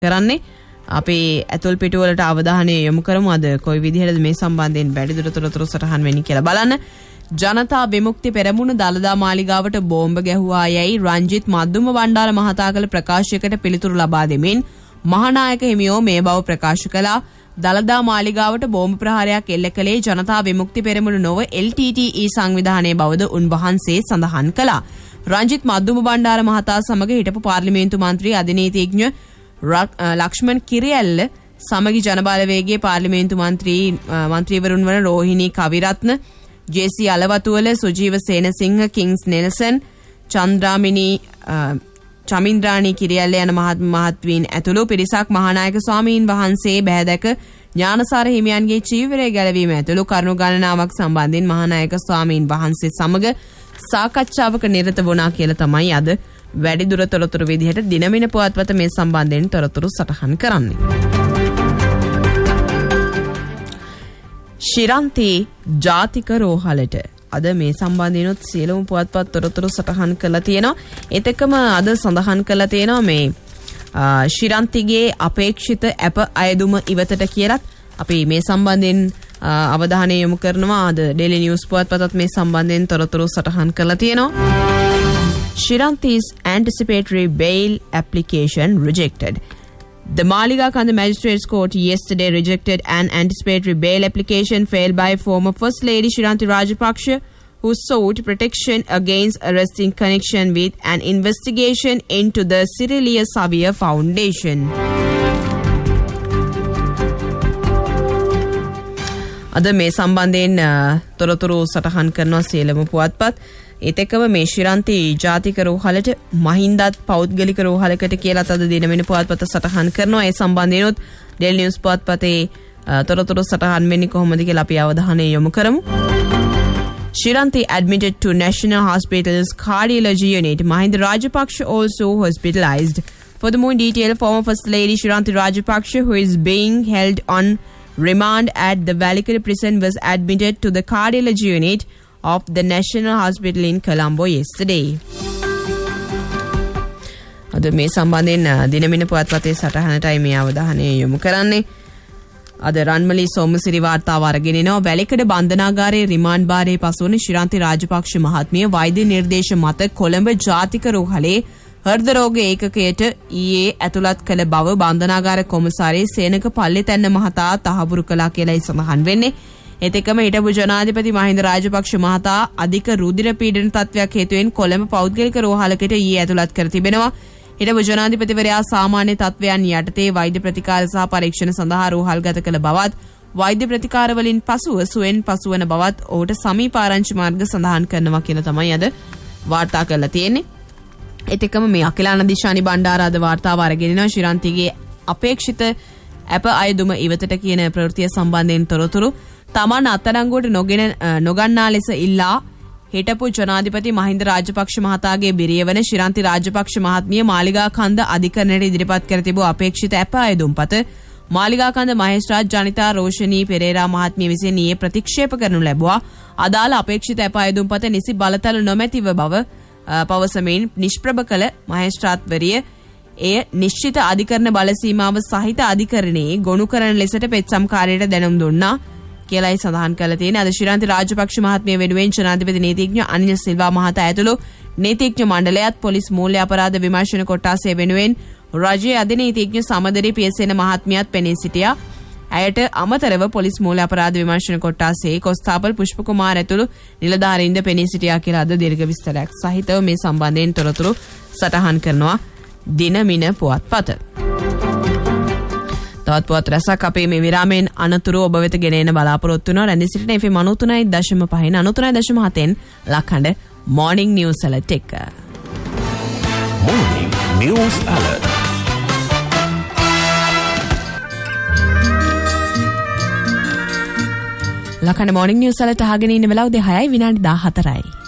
කරන්නේ. අපි ඇතුල් පිටුවලට අවධානය යොමු කරමු. අද කොයි විදිහටද මේ සම්බන්ධයෙන් වැඩිදුර තොරතුරු සටහන් වෙන්නේ කියලා බලන්න. ජනතා විමුක්ති පෙරමුණ දළදා මාලිගාවට බෝම්බ ගැහුවා යයි රංජිත් මද්දුම බණ්ඩාර මහතා කළ ප්‍රකාශයකට පිළිතුරු ලබා දෙමින් මහානායක හිමියෝ මේ බව ප්‍රකාශ කළා. දළදා මාලිගාවට බෝම්බ ප්‍රහාරයක් එල්ල කළේ ජනතා විමුක්ති පෙරමුණ නොව LTTE සංවිධානයේ බවද උන්වහන්සේ සඳහන් කළා. රංජිත් මද්දුම බණ්ඩාර මහතා සමග හිටපු පාර්ලිමේන්තු මන්ත්‍රී අධිනීතිඥ ලක්ෂ්මන් කිරියල්ල සමගි ජනබලවේගයේ පාර්ලිමේන්තු මන්ත්‍රීවරුන් වන Rohini Kaviratne, J.C.. අලවතුවල, Sujeewa Senasinghe, kings Nelson, චමින්ද්‍රාණී Kiriella යන මහත්වීන් ඇතුළු පිරිසක් මහානායක ස්වාමීන් වහන්සේ බැහැදැක ඥානසාර හිමියන්ගේ චීවරය ගැලවීම ඇතුළු කරුණු ගණනාවක් සම්බන්ධයෙන් මහානායක ස්වාමීන් වහන්සේ සමග සාකච්ඡාවක නිරත වුණා කියලා තමයි අද වැඩිදුර තොරතුරු විදිහට දිනමින පුවත්පත මේ සම්බන්ධයෙන් තොරතුරු සටහන් කරන්නේ. ශිරන්ති ජාතික රෝහලට අද මේ සම්බන්ධයෙන්ොත් සියලුම පුවත්පත් තොරතුරු සටහන් කරලා තියෙනවා. ඒතකම අද සඳහන් කරලා තියෙනවා මේ ශිරන්තිගේ අපේක්ෂිත අප අයදුම ඉවතට කියලත් අපි මේ සම්බන්ධයෙන් අවධානය යොමු කරනවා. අද ඩේලි නිවුස් පුවත්පතත් මේ සම්බන්ධයෙන් තොරතුරු සටහන් කරලා තියෙනවා. Shiranti's anticipatory bail application rejected. The Maliga Kanda Magistrates Court yesterday rejected an anticipatory bail application filed by former First Lady Shiranti Rajapaksa, who sought protection against arrest in connection with an investigation into the Sirilia Savia Foundation. අද මේ සම්බන්ධයෙන් තොරතුරු සටහන් කරනවා සියලුම පුවත්පත්. ඒතකම මේ ශිරන්ති ජාතික රෝහලට මහින්දත් පෞද්ගලික රෝහලකට කියලා අද දිනමින පුවත්පත සටහන් කරනවා. ඒ සම්බන්ධයෙන්ොත් ඩේලි නිවුස් පුවත්පතේ තොරතුරු සටහන් වෙන්නේ කොහොමද කියලා අපි අවධානය යොමු කරමු. Shiranti admitted to National Hospital's cardiology unit. Mahinda Rajapaksa also hospitalized. For the more detail, former First Lady Shiranti Rajapaksa, who is being held on remand at the Valikara prison, was admitted to the cardiology unit of the National Hospital in Colombo yesterday. අද මේ සම්බන්ධයෙන් දිනමින පුවත්පතේ සටහනටයි මේ අවධානය යොමු කරන්නේ. අද රන්මලී සෝමසිරි වාර්තාව අරගෙන එනවා. වැලිකඩ බන්ධනාගාරයේ රිමාන්ඩ් භාරයේ පසුවන ශිරන්ති රාජපක්ෂ මහත්මිය වෛද්‍ය නිර්දේශ මත කොළඹ ජාතික රෝහලේ හෘද රෝග ඒකකයට ඊයේ ඇතුළත් කළ බව බන්ධනාගාර කොමසාරී සේනක පල්ලේතැන්න මහතා තහවුරු කළා කියලායි සඳහන් වෙන්නේ. එතෙකම හිටපු ජනාධිපති මහින්ද රාජපක්ෂ මහතා අධික රුධිර පීඩන තත්ත්වයක් හේතුවෙන් කොළඹ පෞද්ගලික රෝහලකට ඊයේ ඇතුළත් කර තිබෙනවා. හිටපු ජනාධිපතිවරයා සාමාන්‍ය තත්ත්වයන් යටතේ වෛද්‍ය ප්‍රතිකාර සහ පරීක්ෂණ සඳහා රෝහල්ගත කළ බවත් වෛද්‍ය ප්‍රතිකාර වලින් පසුව සුවෙන් පසුවන බවත් ඔහුට සමීප ආරංචි මාර්ග සඳහන් කරනවා කියලා තමයි අද වාර්තා කරලා තියෙන්නේ. එතෙකම මේ අකිලාන දිශානි බණ්ඩාර අද වාර්තාව අරගෙන එනවා. ශිරන්තිගේ අපේක්ෂිත අප අයදුම ඉවතට කියන ප්‍රවෘත්තිය සම්බන්ධයෙන් තොරතුරු තමන් අත්අඩංගුවට නොගන්නා ලෙස ඉල්ලා හිටපු ජනාධිපති මහින්ද රාජපක්ෂ මහතාගේ බිරිය වන ශිරන්ති රාජපක්ෂ මහත්මිය මාලිගා කන්ද අධිකරණයට ඉදිරිපත් කර තිබූ අපේක්ෂිත අප අයදුම්පත මාලිගා කන්ද මහේස්ත්‍රාත් ජනිතා රෝෂණී පෙරේරා මහත්මිය විසින් ඊයේ ප්‍රතික්ෂේප කරනු ලැබුවා. අදාළ අපේක්ෂිත අප අයදුම්පත නිසි බලතල නොමැතිව බව පවසමින් නිෂ්ප්‍රභ කළ මහේස්ත්‍රාත්වරිය එය නිශ්චිත අධිකරණ බල සීමාව සහිත අධිකරණයේ ගොනු කරන ලෙසට පෙත්සම්කාරයට දැනුම් දුන්නා කියලායි සඳහන් කරලා තියෙන්නේ. අද ශිරන්ති රාජපක්ෂ මහත්මිය වෙනුවෙන් ජනාධිපති නීතිඥ අනිල් සිල්වා මහතා ඇතුළු නීතිඥ මණ්ඩලයත් පොලිස් මූල්‍ය අපරාධ විමර්ශන කොට්ටාසය වෙනුවෙන් රජයේ අධිනීතිඥ සමදරි පියසේන මහත්මියත් පෙනී සිටියා. ඇයට අමතරව පොලිස් මූල්‍ය අපරාධ විමර්ශන කොට්ටාසයේ කොස්තාපල් පුෂ්ප කුමාර ඇතුළු නිලධාරීන්ද පෙනී සිටියා කියලා අද දීර්ඝ විස්තරයක් සහිතව මේ සම්බන්ධයෙන් තොරතුරු සටහන් කරනවා දිනමින පුවත්පත. තවත් පුවත් රැසක් අපේ මේ විරාමයෙන් අනතුරු ඔබ වෙත ගෙන එන බලාපොරොත්තු වෙනවා. රැඳී සිටින FM 93.5 93.7න් ලක්හඬ Morning News Alert එක. Morning News Alert. ලක්හඬ Morning News Alert අහගෙන ඉන්න වෙලාව 6:14යි.